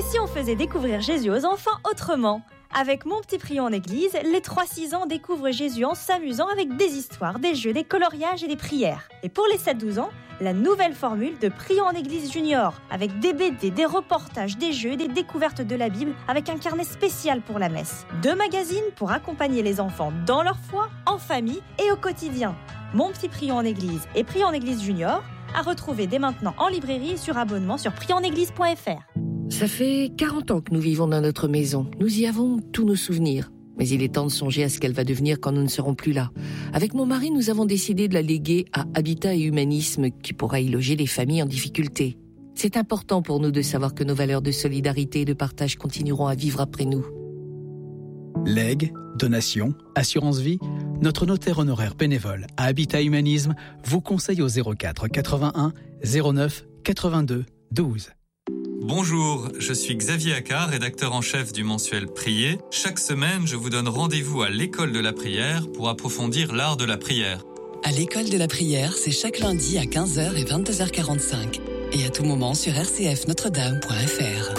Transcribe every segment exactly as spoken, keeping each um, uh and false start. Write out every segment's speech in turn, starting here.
Et si on faisait découvrir Jésus aux enfants autrement ? Avec Mon Petit Prion en Église, les trois six ans découvrent Jésus en s'amusant avec des histoires, des jeux, des coloriages et des prières. Et pour les sept douze ans, la nouvelle formule de Prion en Église Junior, avec des B D, des reportages, des jeux, des découvertes de la Bible, avec un carnet spécial pour la messe. Deux magazines pour accompagner les enfants dans leur foi, en famille et au quotidien. Mon Petit Prion en Église et Prion en Église Junior, à retrouver dès maintenant en librairie et sur abonnement sur prion en église point f r. Ça fait quarante ans que nous vivons dans notre maison. Nous y avons tous nos souvenirs. Mais il est temps de songer à ce qu'elle va devenir quand nous ne serons plus là. Avec mon mari, nous avons décidé de la léguer à Habitat et Humanisme, qui pourra y loger les familles en difficulté. C'est important pour nous de savoir que nos valeurs de solidarité et de partage continueront à vivre après nous. Legs, donations, assurance vie, notre notaire honoraire bénévole à Habitat Humanisme vous conseille au zéro quatre quatre-vingt-un zéro neuf quatre-vingt-deux douze. Bonjour, je suis Xavier Accard, rédacteur en chef du mensuel Prier. Chaque semaine, je vous donne rendez-vous à l'école de la prière pour approfondir l'art de la prière. À l'école de la prière, c'est chaque lundi à quinze heures et vingt-deux heures quarante-cinq. Et à tout moment sur r c f notre dame point f r.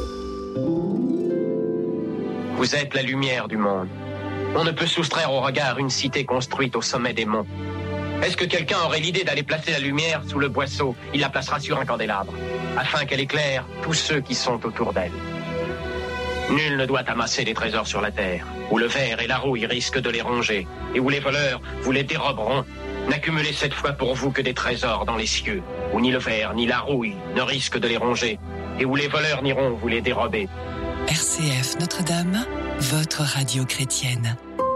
Vous êtes la lumière du monde. On ne peut soustraire au regard une cité construite au sommet des monts. Est-ce que quelqu'un aurait l'idée d'aller placer la lumière sous le boisseau ? Il la placera sur un candélabre, afin qu'elle éclaire tous ceux qui sont autour d'elle. Nul ne doit amasser des trésors sur la terre, où le ver et la rouille risquent de les ronger, et où les voleurs vous les déroberont. N'accumulez cette fois pour vous que des trésors dans les cieux, où ni le ver ni la rouille ne risquent de les ronger, et où les voleurs n'iront vous les dérober. R C F Notre-Dame, votre radio chrétienne.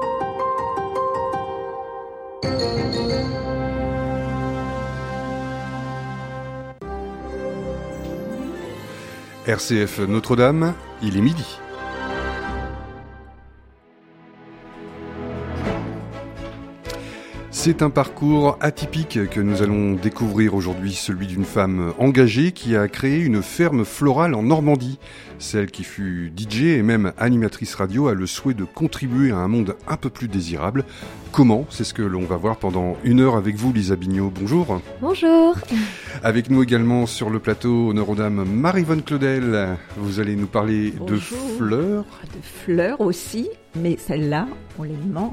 R C F Notre-Dame, il est midi. C'est un parcours atypique que nous allons découvrir aujourd'hui, celui d'une femme engagée qui a créé une ferme florale en Normandie. Celle qui fut D J et même animatrice radio a le souhait de contribuer à un monde un peu plus désirable. Comment ? C'est ce que l'on va voir pendant une heure avec vous, Lisa Bignot. Bonjour. Bonjour. Avec nous également sur le plateau, honneur aux dames, Marie-Vonne Claudel. Vous allez nous parler Bonjour. de fleurs. De fleurs aussi, mais celles-là, on les mange.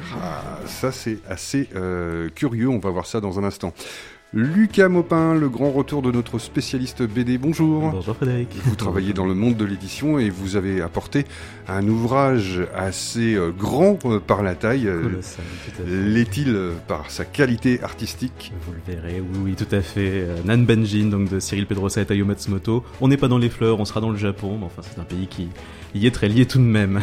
Ah, ça c'est assez euh, curieux, on va voir ça dans un instant. Lucas Maupin, le grand retour de notre spécialiste B D. Bonjour. Bonjour Frédéric. Vous travaillez dans le monde de l'édition et vous avez apporté un ouvrage assez euh, grand euh, par la taille. Colossal, tout à fait. L'est-il euh, par sa qualité artistique ? Vous le verrez, oui, oui, tout à fait. Euh, Nan Benjin, donc de Cyril Pedrosa et Taiyo Matsumoto. On n'est pas dans les fleurs, on sera dans le Japon, mais enfin c'est un pays qui y est très lié tout de même.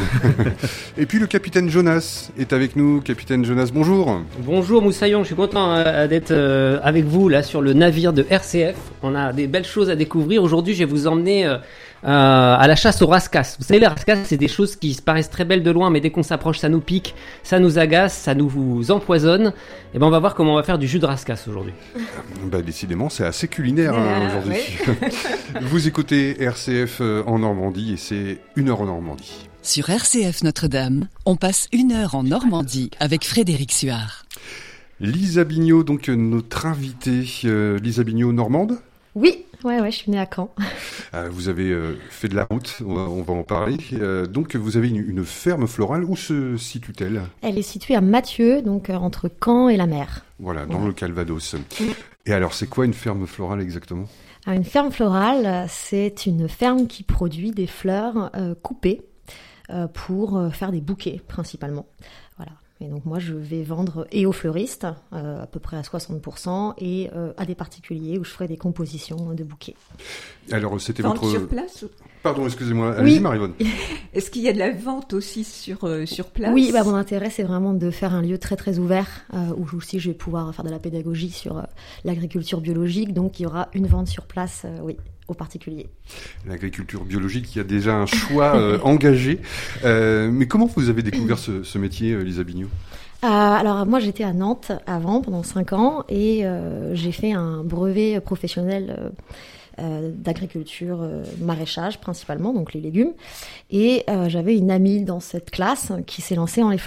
Et puis le capitaine Jonas est avec nous. Capitaine Jonas, bonjour. Bonjour Moussaillon, je suis content euh, d'être euh, avec vous là sur le navire de R C F. On a des belles choses à découvrir. Aujourd'hui, je vais vous emmener euh, euh, à la chasse aux rascasses. Vous savez, les rascasses, c'est des choses qui paraissent très belles de loin, mais dès qu'on s'approche, ça nous pique, ça nous agace, ça nous empoisonne. Et ben, on va voir comment on va faire du jus de rascasse aujourd'hui. Bah, décidément, c'est assez culinaire hein, euh, aujourd'hui. Oui. Vous écoutez R C F en Normandie et c'est une heure en Normandie. Sur R C F Notre-Dame, on passe une heure en Normandie avec Frédéric Suard. Lisa Bignot, donc notre invitée. Euh, Lisa Bignot, normande ? Oui, ouais, ouais, je suis née à Caen. Euh, vous avez euh, fait de la route, on va, on va en parler. Euh, donc vous avez une, une ferme florale, où se situe-t-elle ? Elle est située à Mathieu, donc euh, entre Caen et la mer. Voilà, dans ouais. le Calvados. Et alors, c'est quoi une ferme florale exactement ? Alors, une ferme florale, c'est une ferme qui produit des fleurs euh, coupées euh, pour euh, faire des bouquets principalement. Voilà. Et donc moi je vais vendre et aux fleuristes, euh, à peu près à soixante pour cent, et euh, à des particuliers où je ferai des compositions de bouquets. Alors c'était vente votre... sur place ou... Pardon, excusez-moi, allez-y oui. Marie-Vonne. Est-ce qu'il y a de la vente aussi sur, euh, sur place ? Oui, bah, mon intérêt c'est vraiment de faire un lieu très très ouvert, euh, où aussi je vais pouvoir faire de la pédagogie sur euh, l'agriculture biologique, donc il y aura une vente sur place, euh, oui. aux particuliers. L'agriculture biologique, il y a déjà un choix euh, engagé. Euh, mais comment vous avez découvert ce, ce métier, euh, Lisa Bignot ? euh, Alors moi j'étais à Nantes avant, pendant cinq ans, et euh, j'ai fait un brevet professionnel euh, euh, d'agriculture euh, maraîchage principalement, donc les légumes. Et euh, j'avais une amie dans cette classe qui s'est lancée dans les fleurs.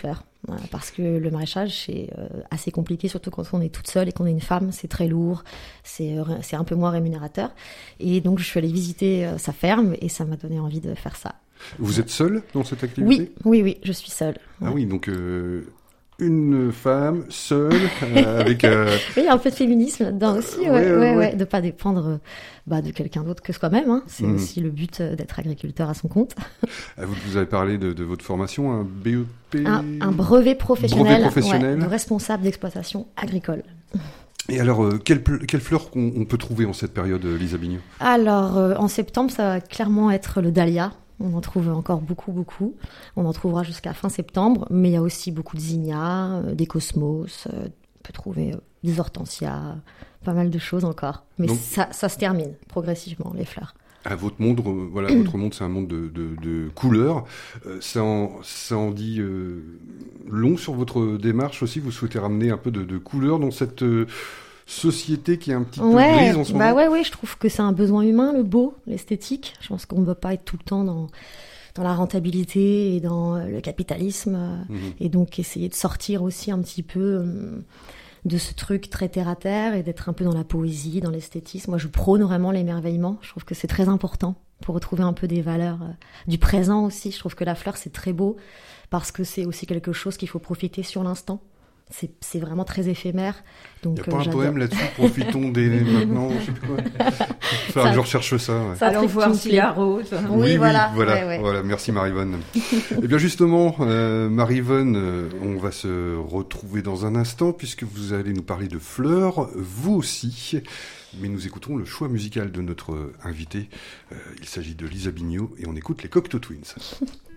Voilà, parce que le maraîchage, c'est euh, assez compliqué, surtout quand on est toute seule et qu'on est une femme, c'est très lourd, c'est, euh, c'est un peu moins rémunérateur. Et donc, je suis allée visiter euh, sa ferme et ça m'a donné envie de faire ça. Vous êtes seule dans cette activité ? Oui, oui, oui, je suis seule. Ah ouais. oui, donc euh, une femme seule euh, avec... Euh... Oui, il y a un peu de féminisme là-dedans aussi, ouais, ouais, ouais, ouais, ouais. de pas dépendre bah, de quelqu'un d'autre que soi-même. Hein. C'est mmh. aussi le but d'être agriculteur à son compte. Vous, vous avez parlé de, de votre formation, un B E P... Un, un brevet professionnel, brevet professionnel. Ouais, de responsable d'exploitation agricole. Et alors, euh, quelles quelle fleurs qu'on on peut trouver en cette période, Lisa Bignot ? Alors, euh, en septembre, ça va clairement être le dahlia. On en trouve encore beaucoup, beaucoup. On en trouvera jusqu'à fin septembre, mais il y a aussi beaucoup de zinnias, euh, des cosmos, euh, on peut trouver euh, des hortensias, pas mal de choses encore. Mais Donc, ça, ça se termine progressivement, les fleurs. À votre monde, euh, voilà, votre monde, c'est un monde de, de, de couleurs. Euh, ça, en, ça en dit euh, long sur votre démarche aussi. Vous souhaitez ramener un peu de, de couleurs dans cette... Euh, société qui est un petit peu ouais, grise en ce bah moment. Ouais, ouais, je trouve que c'est un besoin humain, le beau, l'esthétique. Je pense qu'on ne veut pas être tout le temps dans, dans la rentabilité et dans le capitalisme. Mmh. Et donc, essayer de sortir aussi un petit peu euh, de ce truc très terre-à-terre et d'être un peu dans la poésie, dans l'esthétisme. Moi, je prône vraiment l'émerveillement. Je trouve que c'est très important pour retrouver un peu des valeurs euh, du présent aussi. Je trouve que la fleur, c'est très beau parce que c'est aussi quelque chose qu'il faut profiter sur l'instant. C'est, c'est vraiment très éphémère. Donc, il n'y a pas euh, un j'adore. poème là-dessus, profitons des maintenant, je sais plus quoi. Il va falloir que je recherche ça. Ouais. Allons voir s'il y a rose. Oui, oui, voilà. Voilà, ouais, ouais. voilà. Merci Maryvonne. Eh bien justement, euh, Maryvonne, euh, on va se retrouver dans un instant puisque vous allez nous parler de fleurs, vous aussi. Mais nous écoutons le choix musical de notre invité. Euh, il s'agit de Lisa Bignot et on écoute les Cocteau Twins.